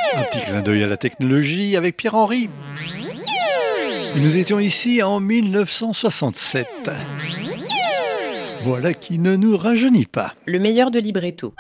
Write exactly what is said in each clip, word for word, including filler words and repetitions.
Un petit clin d'œil à la technologie avec Pierre-Henri. Et nous étions ici en mille neuf cent soixante-sept. Voilà qui ne nous rajeunit pas. Le meilleur de libretto.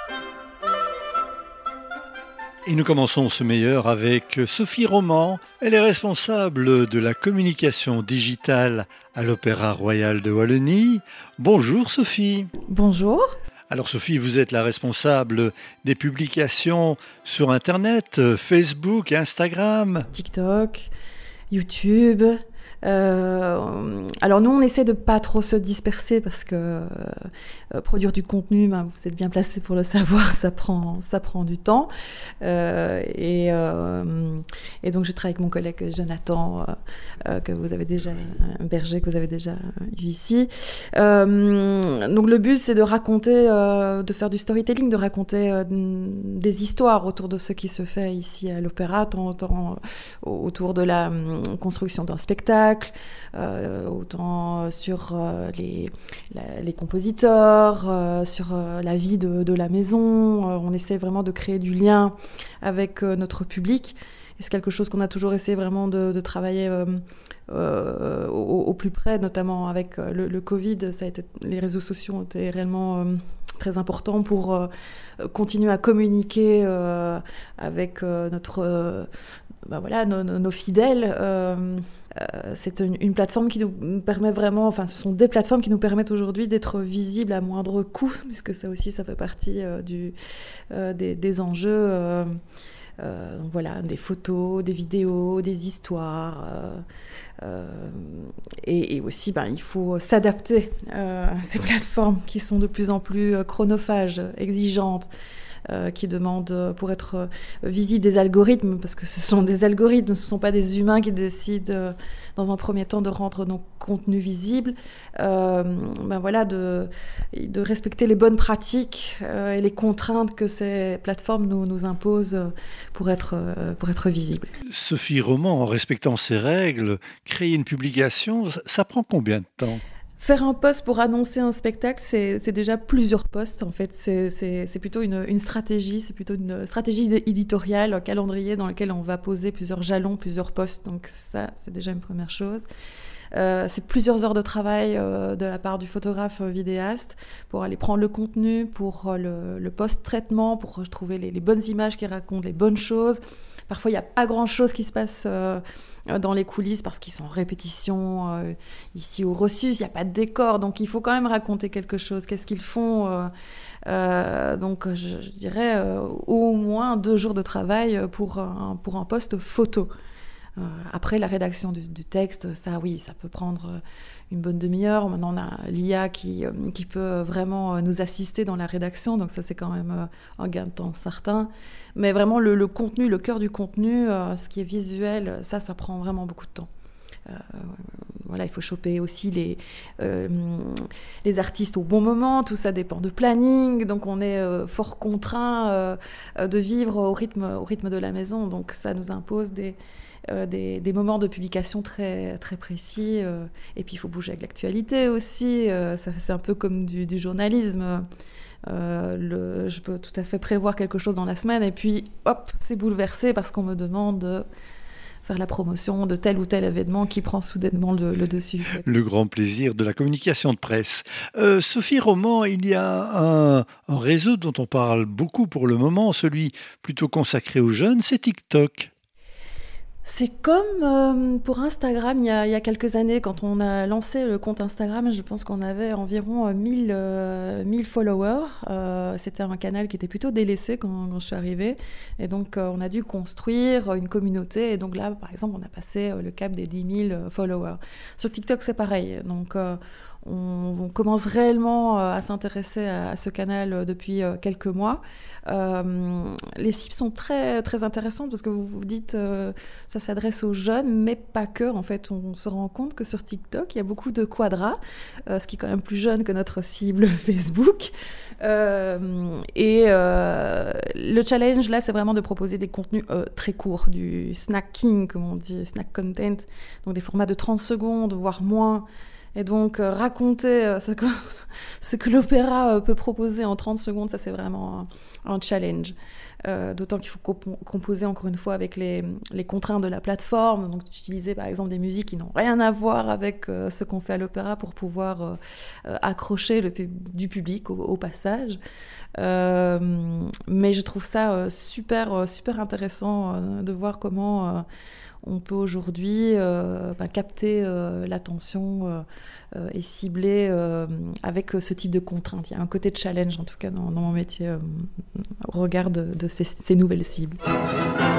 Et nous commençons ce meilleur avec Sophie Roman. Elle est responsable de la communication digitale à l'Opéra Royal de Wallonie. Bonjour Sophie. Bonjour. Alors Sophie, vous êtes la responsable des publications sur Internet, Facebook, Instagram, TikTok, YouTube. Euh, alors nous, on essaie de pas trop se disperser parce que euh, produire du contenu, ben, vous êtes bien placé pour le savoir, ça prend, ça prend du temps. Euh, et, euh, et donc je travaille avec mon collègue Jonathan, euh, que vous avez déjà, un berger que vous avez déjà eu ici. Euh, donc le but, c'est de raconter, euh, de faire du storytelling, de raconter euh, des histoires autour de ce qui se fait ici à l'opéra, tant, tant autour de la um, construction d'un spectacle, Euh, autant sur euh, les, la, les compositeurs, euh, sur euh, la vie de, de la maison. Euh, on essaie vraiment de créer du lien avec euh, notre public. Et c'est quelque chose qu'on a toujours essayé vraiment de, de travailler euh, euh, au, au plus près, notamment avec euh, le, le Covid. Ça a été, les réseaux sociaux ont été réellement euh, très importants pour euh, continuer à communiquer euh, avec euh, notre... Euh, ben voilà, nos, nos, nos fidèles. Euh, euh, c'est une, une plateforme qui nous permet vraiment, enfin ce sont des plateformes qui nous permettent aujourd'hui d'être visibles à moindre coût, puisque ça aussi ça fait partie euh, du, euh, des, des enjeux. Euh, euh, donc voilà, des photos, des vidéos, des histoires. Euh, euh, et, et aussi, ben, il faut s'adapter euh, à ces plateformes qui sont de plus en plus chronophages, exigeantes. Euh, qui demandent pour être euh, visibles des algorithmes, parce que ce sont des algorithmes, ce ne sont pas des humains qui décident euh, dans un premier temps de rendre nos contenus visibles, euh, ben voilà, de, de respecter les bonnes pratiques euh, et les contraintes que ces plateformes nous, nous imposent pour être, euh, pour être visibles. Sophie Roman, en respectant ces règles, créer une publication, ça, ça prend combien de temps ? Faire un post pour annoncer un spectacle, c'est, c'est déjà plusieurs posts, en fait. C'est, c'est, c'est plutôt une, une stratégie, c'est plutôt une stratégie éditoriale, un calendrier dans lequel on va poser plusieurs jalons, plusieurs posts. Donc ça, c'est déjà une première chose. Euh, c'est plusieurs heures de travail euh, de la part du photographe euh, vidéaste pour aller prendre le contenu, pour euh, le, le post-traitement, pour trouver les, les bonnes images qui racontent les bonnes choses. Parfois, il n'y a pas grand-chose qui se passe euh, dans les coulisses parce qu'ils sont en répétition euh, ici au Rossus, il n'y a pas de décor, donc il faut quand même raconter quelque chose. Qu'est-ce qu'ils font euh, euh, donc, je, je dirais euh, au moins deux jours de travail pour un, pour un post photo. Euh, après, la rédaction du, du texte, ça, oui, ça peut prendre une bonne demi-heure. Maintenant, on a l'I A qui, euh, qui peut vraiment nous assister dans la rédaction, donc ça, c'est quand même euh, un gain de temps certain. Mais vraiment, le, le contenu, le cœur du contenu, euh, ce qui est visuel, ça, ça prend vraiment beaucoup de temps. Euh, voilà, il faut choper aussi les, euh, les artistes au bon moment, tout ça dépend de planning, donc on est euh, fort contraint euh, de vivre au rythme, au rythme de la maison, donc ça nous impose des... Euh, des, des moments de publication très, très précis. Euh, et puis, il faut bouger avec l'actualité aussi. Euh, ça, c'est un peu comme du, du journalisme. Euh, le, je peux tout à fait prévoir quelque chose dans la semaine et puis, hop, c'est bouleversé parce qu'on me demande de faire la promotion de tel ou tel événement qui prend soudainement le, le dessus. Le grand plaisir de la communication de presse. Euh, Sophie Roman, il y a un, un réseau dont on parle beaucoup pour le moment, celui plutôt consacré aux jeunes, c'est TikTok. C'est comme euh, pour Instagram, il y, a, il y a quelques années, quand on a lancé le compte Instagram, je pense qu'on avait environ mille, euh, mille followers. Euh, c'était un canal qui était plutôt délaissé quand, quand je suis arrivée. Et donc, euh, on a dû construire une communauté. Et donc là, par exemple, on a passé le cap des dix mille followers. Sur TikTok, c'est pareil. Donc, euh, on, on commence réellement à s'intéresser à, à ce canal depuis quelques mois. Euh, les cibles sont très, très intéressantes parce que vous vous dites euh, ça s'adresse aux jeunes, mais pas que. En fait, on se rend compte que sur TikTok, il y a beaucoup de quadras, euh, ce qui est quand même plus jeune que notre cible Facebook. Euh, et euh, le challenge, là, c'est vraiment de proposer des contenus euh, très courts, du snacking, comme on dit, snack content, donc des formats de trente secondes, voire moins. Et donc, euh, raconter euh, ce, que, ce que l'opéra euh, peut proposer en trente secondes, ça, c'est vraiment un, un challenge. Euh, d'autant qu'il faut comp- composer encore une fois avec les, les contraintes de la plateforme, donc d'utiliser par exemple des musiques qui n'ont rien à voir avec euh, ce qu'on fait à l'opéra pour pouvoir euh, euh, accrocher le pub- du public au, au passage. Euh, mais je trouve ça euh, super, super intéressant euh, de voir comment euh, on peut aujourd'hui euh, ben, capter euh, l'attention euh, euh, et cibler euh, avec ce type de contraintes. Il y a un côté de challenge, en tout cas, dans, dans mon métier, euh, au regard de, de ces, ces nouvelles cibles.